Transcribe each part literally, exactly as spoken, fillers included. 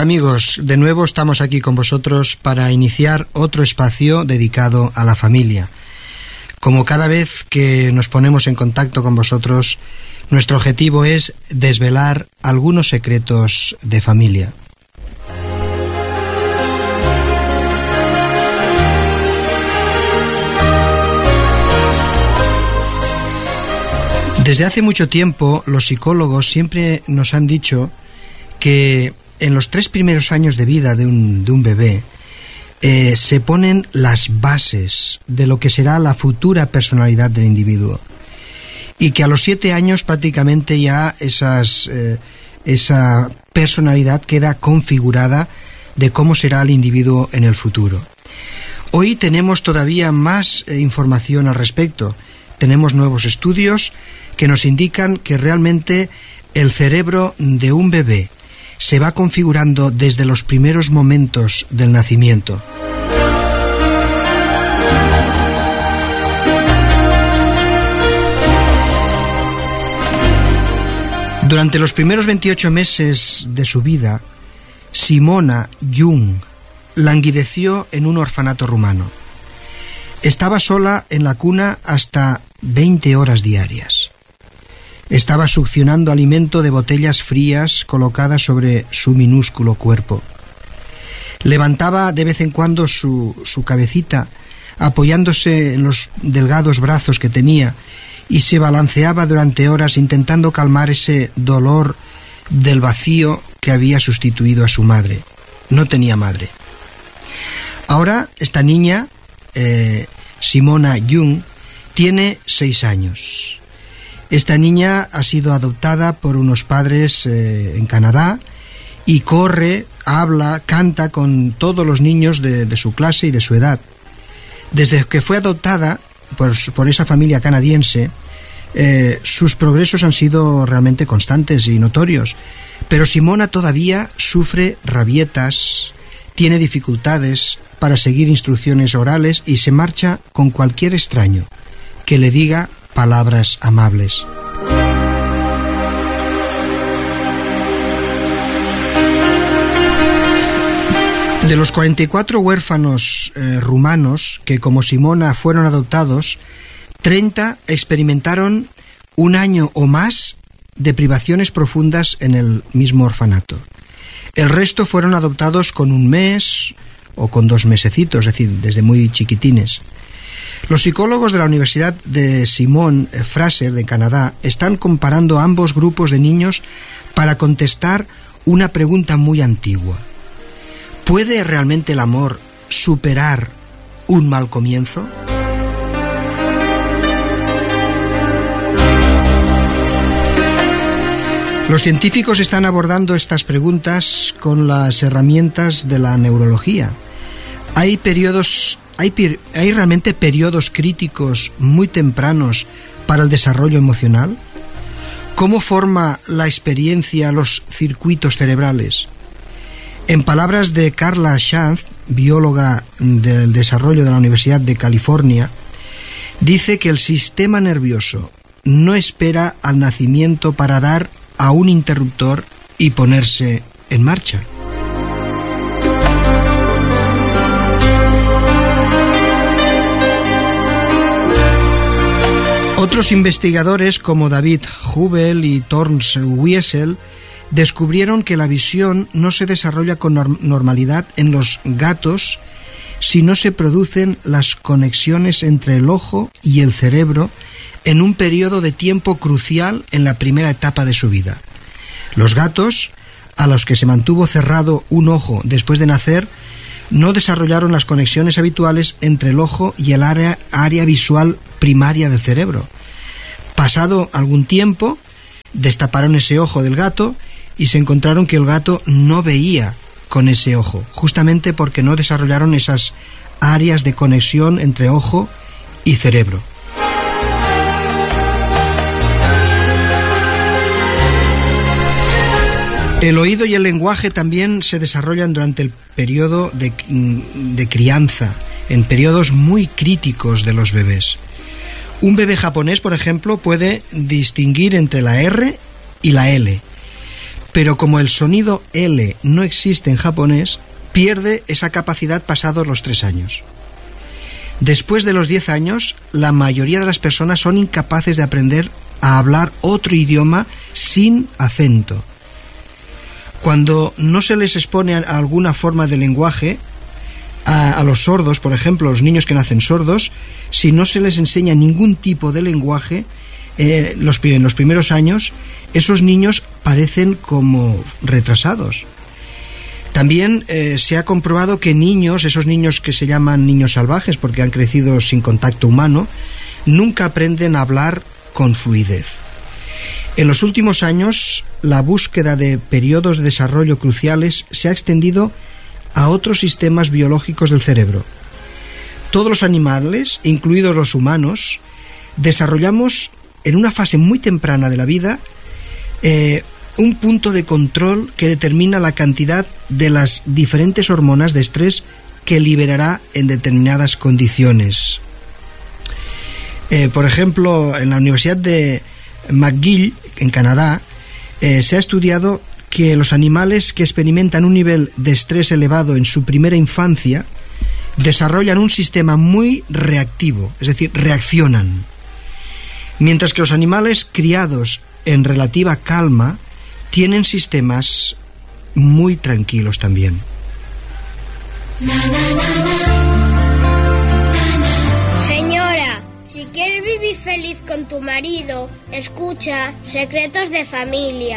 Hola amigos, de nuevo estamos aquí con vosotros para iniciar otro espacio dedicado a la familia. Como cada vez que nos ponemos en contacto con vosotros, nuestro objetivo es desvelar algunos secretos de familia. Desde hace mucho tiempo, los psicólogos siempre nos han dicho que en los tres primeros años de vida de un, de un bebé eh, se ponen las bases de lo que será la futura personalidad del individuo. Y que a los siete años prácticamente ya esas, eh, esa personalidad queda configurada de cómo será el individuo en el futuro. Hoy tenemos todavía más eh, información al respecto. Tenemos nuevos estudios que nos indican que realmente el cerebro de un bebé se va configurando desde los primeros momentos del nacimiento. Durante los primeros veintiocho meses de su vida, Simona Jung languideció en un orfanato rumano. Estaba sola en la cuna hasta veinte horas diarias. Estaba succionando alimento de botellas frías colocadas sobre su minúsculo cuerpo. Levantaba de vez en cuando su, su cabecita, apoyándose en los delgados brazos que tenía, y se balanceaba durante horas intentando calmar ese dolor del vacío que había sustituido a su madre. No tenía madre. Ahora esta niña, eh, Simona Jung, tiene seis años. Esta niña ha sido adoptada por unos padres eh, en Canadá y corre, habla, canta con todos los niños de, de su clase y de su edad. Desde que fue adoptada por, por esa familia canadiense, eh, sus progresos han sido realmente constantes y notorios. Pero Simona todavía sufre rabietas, tiene dificultades para seguir instrucciones orales y se marcha con cualquier extraño que le diga palabras amables. De los cuarenta y cuatro huérfanos eh, rumanos que como Simona fueron adoptados, treinta experimentaron un año o más de privaciones profundas en el mismo orfanato. El resto fueron adoptados con un mes o con dos mesecitos, es decir, desde muy chiquitines. Los psicólogos de la Universidad de Simon Fraser de Canadá están comparando ambos grupos de niños para contestar una pregunta muy antigua. ¿Puede realmente el amor superar un mal comienzo? Los científicos están abordando estas preguntas con las herramientas de la neurología. Hay periodos ¿Hay, ¿Hay realmente periodos críticos muy tempranos para el desarrollo emocional? ¿Cómo forma la experiencia los circuitos cerebrales? En palabras de Carla Schanz, bióloga del desarrollo de la Universidad de California, dice que el sistema nervioso no espera al nacimiento para dar a un interruptor y ponerse en marcha. Otros investigadores como David Hubel y Thorns Wiesel descubrieron que la visión no se desarrolla con norm- normalidad en los gatos si no se producen las conexiones entre el ojo y el cerebro en un periodo de tiempo crucial en la primera etapa de su vida. Los gatos, a los que se mantuvo cerrado un ojo después de nacer, no desarrollaron las conexiones habituales entre el ojo y el área, área visual primaria del cerebro. Pasado algún tiempo, destaparon ese ojo del gato y se encontraron que el gato no veía con ese ojo, justamente porque no desarrollaron esas áreas de conexión entre ojo y cerebro. El oído y el lenguaje también se desarrollan durante el periodo de, de crianza, en periodos muy críticos de los bebés. Un bebé japonés, por ejemplo, puede distinguir entre la R y la L, pero como el sonido L no existe en japonés, pierde esa capacidad pasados los tres años. Después de los diez años, la mayoría de las personas son incapaces de aprender a hablar otro idioma sin acento. Cuando no se les expone a alguna forma de lenguaje, a, a los sordos, por ejemplo, los niños que nacen sordos, si no se les enseña ningún tipo de lenguaje, eh, los, en los primeros años, esos niños parecen como retrasados. También eh, se ha comprobado que niños, esos niños que se llaman niños salvajes porque han crecido sin contacto humano, nunca aprenden a hablar con fluidez. En los últimos años, la búsqueda de periodos de desarrollo cruciales se ha extendido a otros sistemas biológicos del cerebro. Todos los animales, incluidos los humanos, desarrollamos en una fase muy temprana de la vida eh, un punto de control que determina la cantidad de las diferentes hormonas de estrés que liberará en determinadas condiciones. Eh, por ejemplo, en la Universidad de McGill, en Canadá, eh, se ha estudiado que los animales que experimentan un nivel de estrés elevado en su primera infancia desarrollan un sistema muy reactivo, es decir, reaccionan. Mientras que los animales criados en relativa calma tienen sistemas muy tranquilos también. Señora, si quieres vivir feliz con tu marido, escucha Secretos de Familia.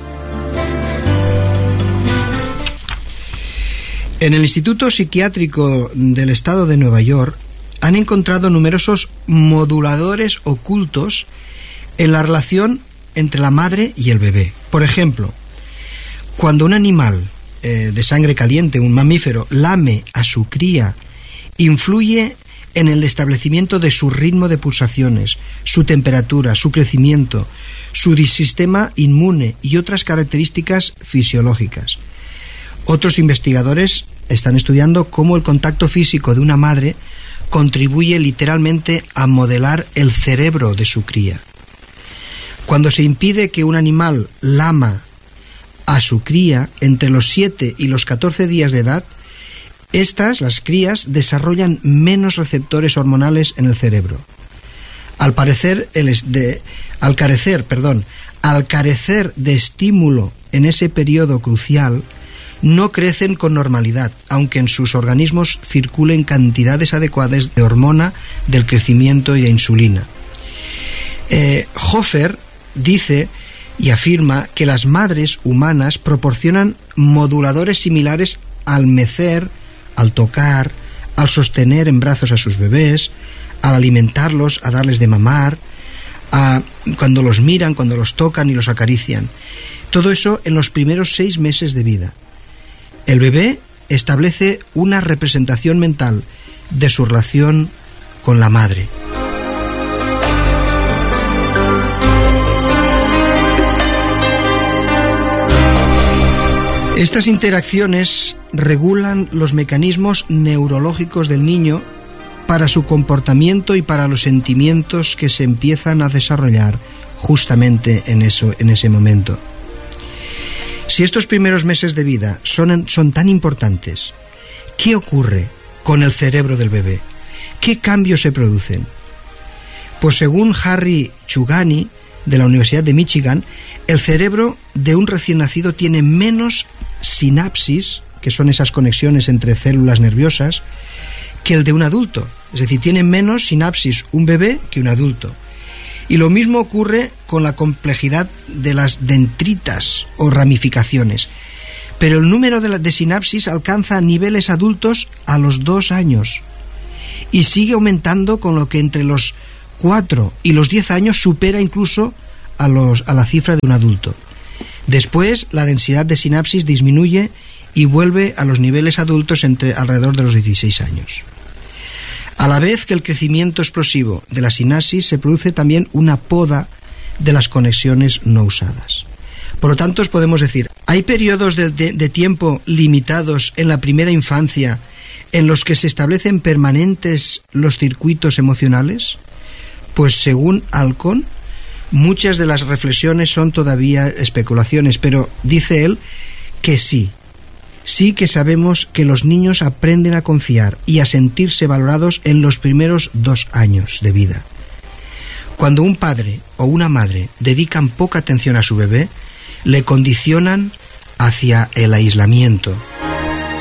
En el Instituto Psiquiátrico del Estado de Nueva York han encontrado numerosos moduladores ocultos en la relación entre la madre y el bebé. Por ejemplo, cuando un animal eh, de sangre caliente, un mamífero, lame a su cría, influye en el establecimiento de su ritmo de pulsaciones, su temperatura, su crecimiento, su sistema inmune y otras características fisiológicas. Otros investigadores están estudiando cómo el contacto físico de una madre contribuye literalmente a modelar el cerebro de su cría. Cuando se impide que un animal lama a su cría entre los siete y los catorce días de edad, estas, las crías, desarrollan menos receptores hormonales en el cerebro. Al parecer, el de, al carecer, perdón, al carecer de estímulo en ese periodo crucial, no crecen con normalidad, aunque en sus organismos circulen cantidades adecuadas de hormona del crecimiento y de insulina. Eh, Hofer dice y afirma que las madres humanas proporcionan moduladores similares al mecer, al tocar, al sostener en brazos a sus bebés, al alimentarlos, a darles de mamar, a, cuando los miran, cuando los tocan y los acarician. Todo eso en los primeros seis meses de vida. El bebé establece una representación mental de su relación con la madre. Estas interacciones regulan los mecanismos neurológicos del niño para su comportamiento y para los sentimientos que se empiezan a desarrollar justamente en, eso, en ese momento. Si estos primeros meses de vida son, son tan importantes, ¿qué ocurre con el cerebro del bebé? ¿Qué cambios se producen? Pues según Harry Chugani, de la Universidad de Michigan, el cerebro de un recién nacido tiene menos sinapsis, que son esas conexiones entre células nerviosas, que el de un adulto. Es decir, tiene menos sinapsis un bebé que un adulto. Y lo mismo ocurre con la complejidad de las dendritas o ramificaciones. Pero el número de, la, de sinapsis alcanza niveles adultos a los dos años y sigue aumentando, con lo que entre los cuatro y los diez años supera incluso a, los, a la cifra de un adulto. Después, la densidad de sinapsis disminuye y vuelve a los niveles adultos entre alrededor de los dieciséis años. A la vez que el crecimiento explosivo de la sinapsis, se produce también una poda de las conexiones no usadas. Por lo tanto, os podemos decir, ¿hay periodos de, de, de tiempo limitados en la primera infancia en los que se establecen permanentes los circuitos emocionales? Pues según Alcon, Muchas de las reflexiones son todavía especulaciones, pero dice él que sí. Sí que sabemos que los niños aprenden a confiar y a sentirse valorados en los primeros dos años de vida. Cuando un padre o una madre dedican poca atención a su bebé, le condicionan hacia el aislamiento,